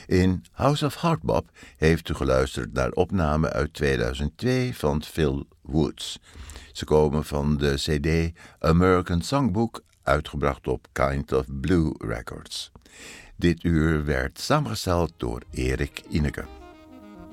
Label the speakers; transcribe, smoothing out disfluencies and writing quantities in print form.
Speaker 1: In House of Hardbop heeft u geluisterd naar opname uit 2002 van Phil Woods. Ze komen van de cd American Songbook, uitgebracht op Kind of Blue Records. Dit uur werd samengesteld door Erik Ineke.